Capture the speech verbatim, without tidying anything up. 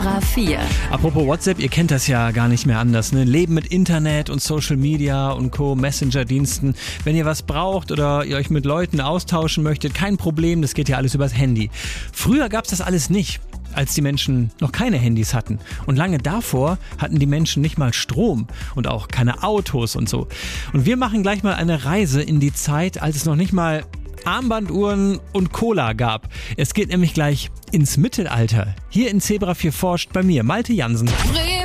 Zebra vier. Apropos WhatsApp, ihr kennt das ja gar nicht mehr anders, ne? Leben mit Internet und Social Media und Co., Messenger-Diensten. Wenn ihr was braucht oder ihr euch mit Leuten austauschen möchtet, kein Problem, das geht ja alles übers Handy. Früher gab's das alles nicht, als die Menschen noch keine Handys hatten. Und lange davor hatten die Menschen nicht mal Strom und auch keine Autos und so. Und wir machen gleich mal eine Reise in die Zeit, als es noch nicht mal Armbanduhren und Cola gab. Es geht nämlich gleich ins Mittelalter. Hier in Zebra vier forscht bei mir Malte Jansen.